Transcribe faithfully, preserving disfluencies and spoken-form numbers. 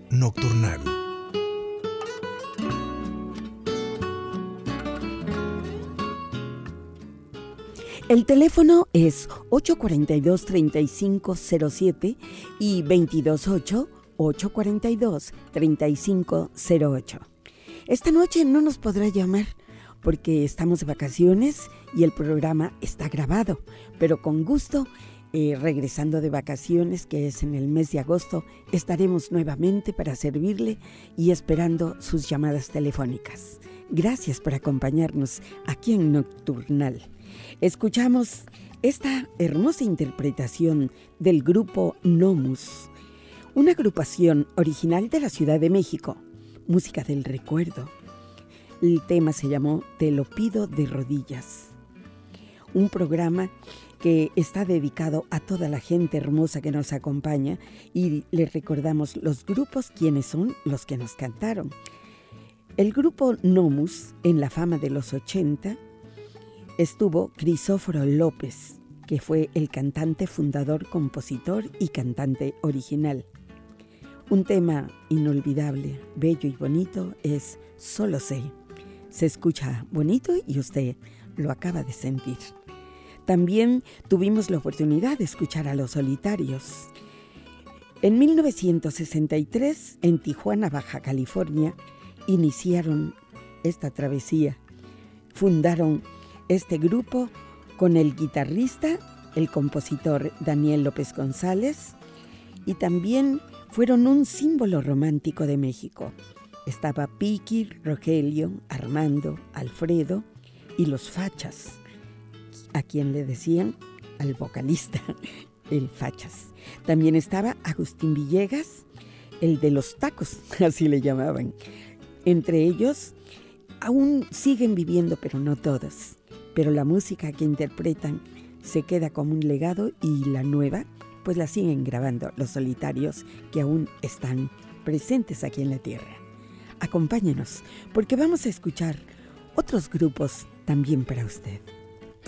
Nocturnal. El teléfono es ocho cuatro dos, tres cinco cero siete y veintidós ocho, ocho cuatro dos, tres cinco cero ocho. Esta noche no nos podrá llamar porque estamos de vacaciones y el programa está grabado, pero con gusto, eh, regresando de vacaciones, que es en el mes de agosto, estaremos nuevamente para servirle y esperando sus llamadas telefónicas. Gracias por acompañarnos aquí en Nocturnal. Escuchamos esta hermosa interpretación del grupo Nomus, una agrupación original de la Ciudad de México, música del recuerdo. El tema se llamó Te lo pido de rodillas, un programa que está dedicado a toda la gente hermosa que nos acompaña y les recordamos los grupos, quienes son los que nos cantaron. El grupo Nomus, en la fama de los ochenta, estuvo Crisóforo López, que fue el cantante fundador, compositor y cantante original. Un tema inolvidable, bello y bonito es Solo sé. Se escucha bonito y usted lo acaba de sentir. También tuvimos la oportunidad de escuchar a Los Solitarios. En mil novecientos sesenta y tres, en Tijuana, Baja California, iniciaron esta travesía. Fundaron este grupo con el guitarrista, el compositor Daniel López González, y también fueron un símbolo romántico de México. Estaba Piqui, Rogelio, Armando, Alfredo y los Fachas, a quien le decían al vocalista, el Fachas. También estaba Agustín Villegas, el de los tacos, así le llamaban. Entre ellos, aún siguen viviendo, pero no todos. Pero la música que interpretan se queda como un legado y la nueva, pues la siguen grabando Los Solitarios, que aún están presentes aquí en la tierra. Acompáñenos, porque vamos a escuchar otros grupos también para usted.